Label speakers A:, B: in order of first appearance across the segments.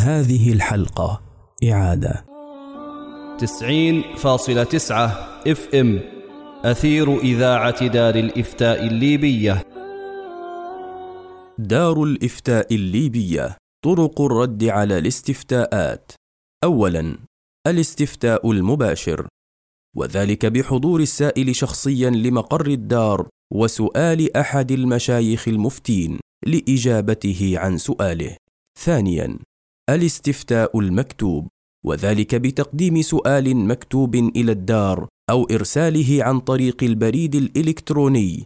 A: هذه الحلقة إعادة
B: 90.9 FM أثير إذاعة دار الإفتاء الليبية.
A: دار الإفتاء الليبية. طرق الرد على الاستفتاءات. أولا، الاستفتاء المباشر، وذلك بحضور السائل شخصيا لمقر الدار وسؤال أحد المشايخ المفتين لإجابته عن سؤاله. ثانيا، الاستفتاء المكتوب، وذلك بتقديم سؤال مكتوب إلى الدار أو إرساله عن طريق البريد الإلكتروني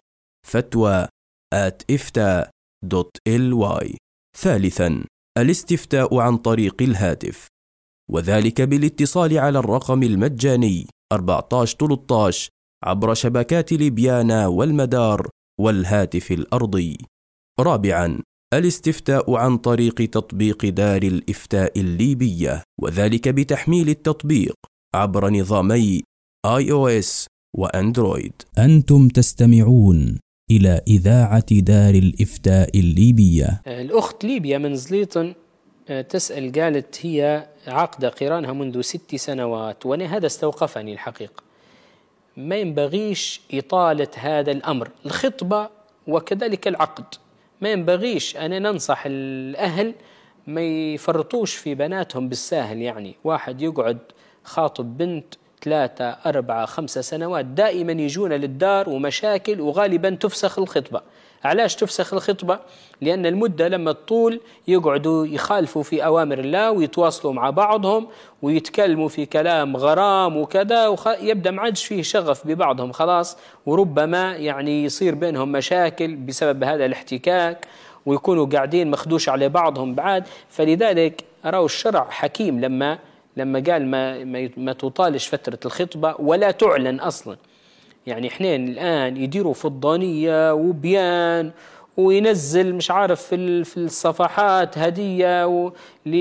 A: fatwa@ifta.ly. ثالثا، الاستفتاء عن طريق الهاتف، وذلك بالاتصال على الرقم المجاني 1413 عبر شبكات ليبيانا والمدار والهاتف الأرضي. رابعا، الاستفتاء عن طريق تطبيق دار الإفتاء الليبية، وذلك بتحميل التطبيق عبر نظامي iOS وأندرويد. أنتم تستمعون إلى إذاعة دار الإفتاء الليبية.
C: الأخت ليبيا من زليطن تسأل، قالت هي عقد قرانها منذ 6 سنوات، وأنا هذا استوقفني الحقيقة. ما ينبغيش إطالة هذا الأمر، الخطبة وكذلك العقد ما ينبغيش. أنا ننصح الأهل ما يفرطوش في بناتهم بالساهل، يعني واحد يقعد خاطب بنت 3 4 5 سنوات دائما يجون للدار ومشاكل، وغالبا تفسخ الخطبة. علاش تفسخ الخطبة؟ لأن المدة لما تطول يقعدوا يخالفوا في أوامر الله ويتواصلوا مع بعضهم ويتكلموا في كلام غرام وكذا، يبدأ ما عادش فيه شغف ببعضهم خلاص، وربما يعني يصير بينهم مشاكل بسبب هذا الاحتكاك، ويكونوا قاعدين مخدوش على بعضهم بعد. فلذلك أرى الشرع حكيم لما قال ما تطالش فترة الخطبة ولا تعلن أصلا. يعني حنين الآن يديروا فضانية وبيان وينزل مش عارف في الصفحات هدية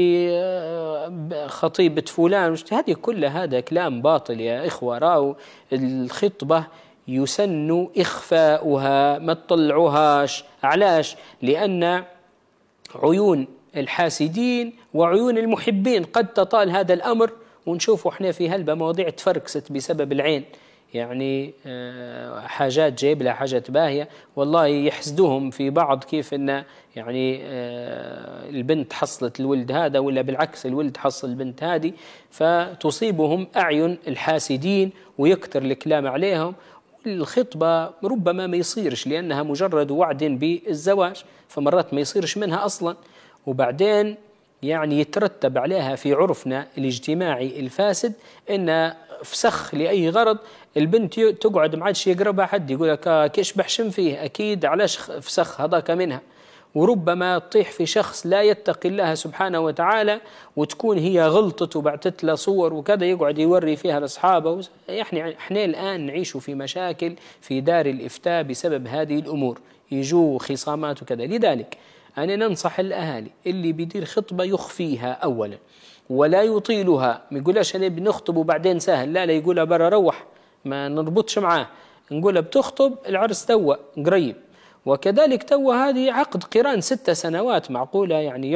C: لخطيبة فلان، هذه كلها هذا كلام باطل يا إخوة. راوا الخطبة يسن إخفاؤها، ما تطلعوهاش. علاش؟ لأن عيون الحاسدين وعيون المحبين قد تطال هذا الأمر، ونشوفوا احنا في هلبة مواضيع تفركست بسبب العين، يعني حاجات جايب لها حاجات باهية والله يحسدوهم في بعض، كيف ان يعني البنت حصلت الولد هذا، ولا بالعكس الولد حصل البنت هذه، فتصيبهم أعين الحاسدين ويكتر الكلام عليهم. الخطبة ربما ما يصيرش لأنها مجرد وعد بالزواج، فمرات ما يصيرش منها أصلا، وبعدين يعني يترتب عليها في عرفنا الاجتماعي الفاسد إن فسخ لأي غرض. البنت تقعد ما عادش يقربها حد، يقول لك كيش بحشم فيه، أكيد علاش فسخ هذاك منها. وربما تطيح في شخص لا يتقي الله سبحانه وتعالى، وتكون هي غلطت وبعتت له صور وكذا يقعد يوري فيها لأصحابه. احنا الآن نعيش في مشاكل في دار الإفتاء بسبب هذه الأمور، يجوا خصامات وكذا. لذلك أنا ننصح الأهالي اللي بيدير خطبة يخفيها أولا ولا يطيلها. ما يقولش أنا بنخطب وبعدين سهل، لا يقولها برا روح، ما نربطش معاه، نقولها بتخطب العرس توا قريب. وكذلك توا هذه عقد قران 6 سنوات معقولة يعني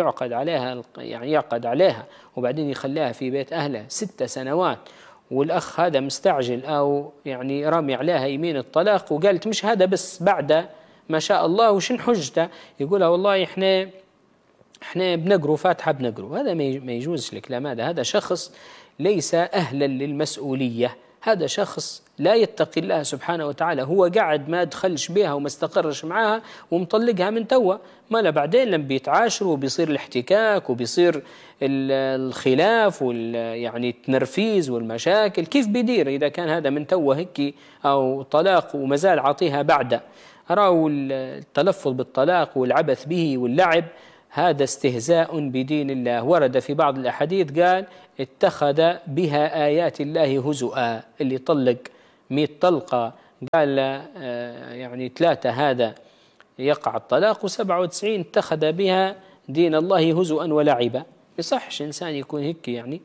C: يعقد عليها وبعدين يخليها في بيت أهلها 6 سنوات، والأخ هذا مستعجل أو يعني رامي عليها يمين الطلاق وقالت مش هذا بس بعد ما شاء الله وشن حجته، يقولها والله احنا بنقروا فاتحة بنقروا. هذا ما يجوزش الكلام هذا شخص ليس أهلا للمسؤولية، هذا شخص لا يتقي الله سبحانه وتعالى. هو قاعد ما دخلش بها وما استقرش معها ومطلقها من توا، ما لا بعدين لما بيتعاشروا وبيصير الاحتكاك وبيصير الخلاف يعني التنرفيز والمشاكل، كيف بيدير إذا كان هذا من توا هيك أو طلاق ومازال عاطيها بعد؟ أروا التلفظ بالطلاق والعبث به واللعب هذا استهزاء بدين الله. ورد في بعض الأحاديث قال اتخذ بها آيات الله هزؤا، اللي طلق 100 طلقة قال يعني 3 هذا يقع الطلاق، و97 اتخذ بها دين الله هزؤا ولعبا. يصحش إنسان يكون هيك يعني.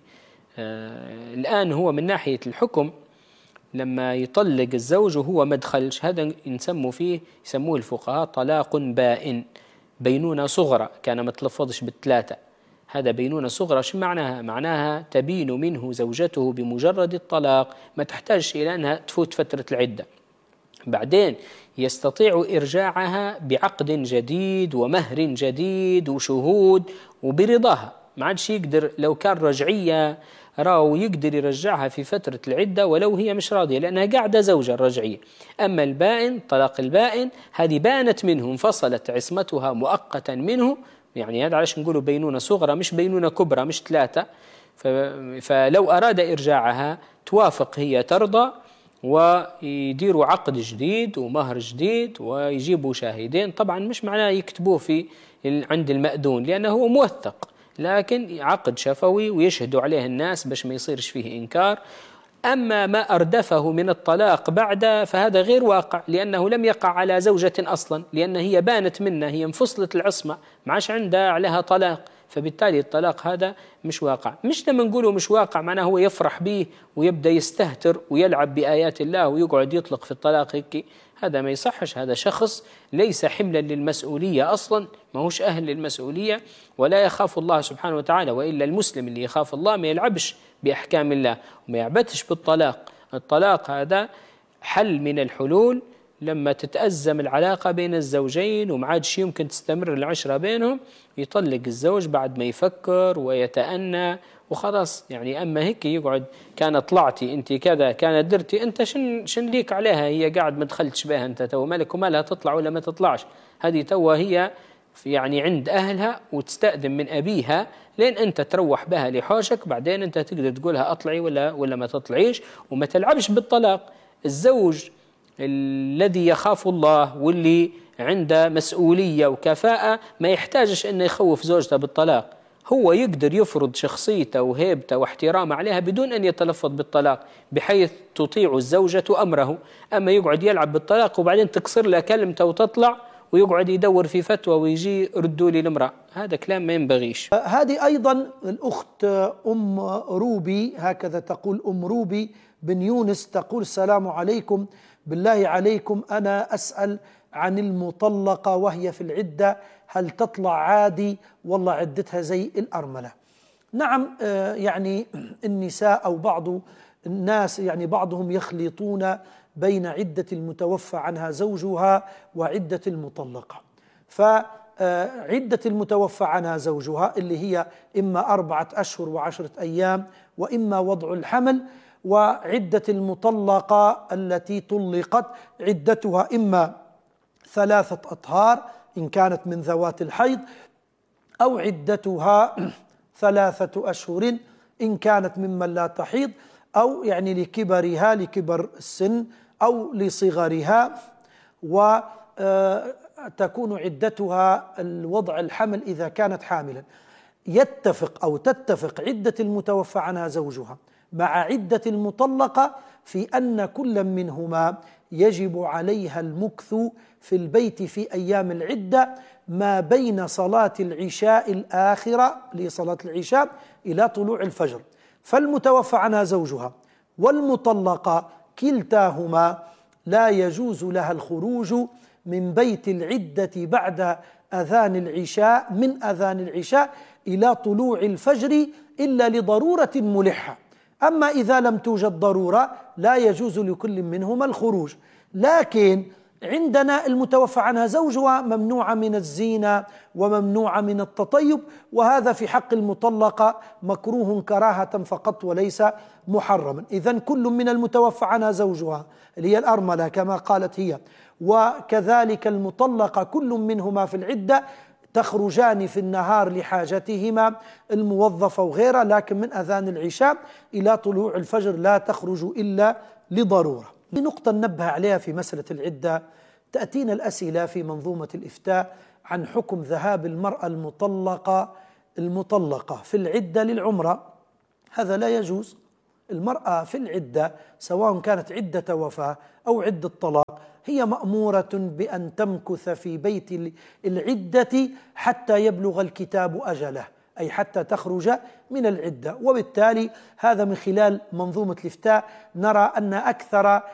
C: الآن هو من ناحية الحكم لما يطلق الزوج وهو ما دخلش، هذا يسموه الفقهاء طلاق بائن، بينونة صغرى، كان ما تلفظش ب3. هذا بينونة صغرى. شو معناها؟ معناها تبين منه زوجته بمجرد الطلاق، ما تحتاج إلى أنها تفوت فترة العدة. بعدين يستطيع إرجاعها بعقد جديد ومهر جديد وشهود وبرضاها، ما عادش يقدر لو كان رجعية راو يقدر يرجعها في فترة العدة ولو هي مش راضية، لأنها قاعدة زوجة الرجعية. أما البائن، طلاق البائن، هذه بانت منه، انفصلت عصمتها مؤقتا منه، يعني هذا علاش نقولوا بينونة صغرى مش بينونة كبرى، مش 3. فلو أراد إرجاعها توافق هي ترضى، ويديروا عقد جديد ومهر جديد ويجيبوا شاهدين. طبعا مش معناه يكتبوه في عند المأذون لأنه هو موثق، لكن عقد شفوي ويشهدوا عليه الناس باش ما يصيرش فيه إنكار. أما ما أردفه من الطلاق بعد فهذا غير واقع، لأنه لم يقع على زوجة أصلا، لأن هي بانت منه، هي انفصلت العصمة، ما عادش عندها عليها طلاق، فبالتالي الطلاق هذا مش واقع. مش لما نقوله مش واقع معناه هو يفرح به ويبدأ يستهتر ويلعب بآيات الله ويقعد يطلق في الطلاق هيك، هذا ما يصحش. هذا شخص ليس حملا للمسؤولية أصلا، ما هوش أهل للمسؤولية ولا يخاف الله سبحانه وتعالى. وإلا المسلم اللي يخاف الله ما يلعبش بأحكام الله وما يعبتش بالطلاق. الطلاق هذا حل من الحلول لما تتأزم العلاقة بين الزوجين وما عادش يمكن تستمر العشرة بينهم، يطلق الزوج بعد ما يفكر ويتأنى وخلاص. يعني أما هيك يقعد كانت طلعتي أنت كذا، كانت درتي أنت، شن ليك عليها؟ هي قاعد ما دخلتش بها أنت، تو مالك ومالها تطلع ولا ما تطلعش؟ هذه تو هي يعني عند أهلها وتستأذن من أبيها لين أنت تروح بها لحوشك، بعدين أنت تقدر تقولها أطلعي ولا ما تطلعيش، وما تلعبش بالطلاق. الزوج الذي يخاف الله واللي عنده مسؤولية وكفاءة ما يحتاجش أنه يخوف زوجته بالطلاق، هو يقدر يفرض شخصيته وهيبته واحترامه عليها بدون أن يتلفظ بالطلاق، بحيث تطيع الزوجة أمره. أما يقعد يلعب بالطلاق وبعدين تكسر له كلمته وتطلع ويقعد يدور في فتوى ويجي ردوا لي المرأة، هذا كلام ما ينبغيش.
D: هذه أيضا الأخت أم روبي، هكذا تقول أم روبي بن يونس، تقول: السلام عليكم، بالله عليكم أنا أسأل عن المطلقة وهي في العدة، هل تطلع عادي والله عدتها زي الأرملة؟ نعم، يعني النساء أو بعض الناس يعني بعضهم يخلطون بين عدة المتوفى عنها زوجها وعدة المطلقة. فعدة المتوفى عنها زوجها اللي هي إما 4 أشهر و10 أيام وإما وضع الحمل، وعدة المطلقة التي طلقت عدتها إما 3 أطهار إن كانت من ذوات الحيض، أو عدتها 3 أشهر إن كانت ممن لا تحيض، أو يعني لكبرها، لكبر السن، أو لصغرها، وتكون عدتها الوضع الحمل إذا كانت حاملا. يتفق أو تتفق عدة المتوفى عنها زوجها مع عدة المطلقة في أن كل منهما يجب عليها المكث في البيت في أيام العدة ما بين صلاة العشاء الآخرة لصلاة العشاء إلى طلوع الفجر. فالمتوفى عنها زوجها والمطلقة كلتاهما لا يجوز لها الخروج من بيت العدة بعد أذان العشاء، من أذان العشاء إلى طلوع الفجر إلا لضرورة ملحة. أما إذا لم توجد ضرورة لا يجوز لكل منهما الخروج. لكن عندنا المتوفى عنها زوجها ممنوعة من الزينة وممنوعة من التطيب، وهذا في حق المطلقة مكروه كراهة فقط وليس محرما. إذن كل من المتوفى عنها زوجها اللي هي الأرملة كما قالت هي، وكذلك المطلقة كل منهما في العدة تخرجان في النهار لحاجتهما الموظفة وغيرها، لكن من أذان العشاء إلى طلوع الفجر لا تخرج إلا لضرورة. نقطة ننبه عليها في مسألة العدة، تأتينا الأسئلة في منظومة الإفتاء عن حكم ذهاب المرأة المطلقة في العدة للعمرة. هذا لا يجوز. المرأة في العدة سواء كانت عدة وفاة أو عدة طلاق هي مأمورة بأن تمكث في بيت العدة حتى يبلغ الكتاب أجله، أي حتى تخرج من العدة. وبالتالي هذا من خلال منظومة الإفتاء نرى أن أكثر